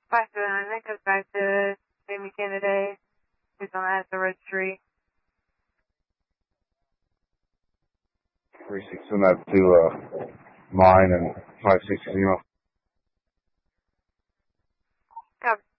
579, that goes back to Jamie Kennedy, who's on the registry. 36 on that to mine and 560. Copy.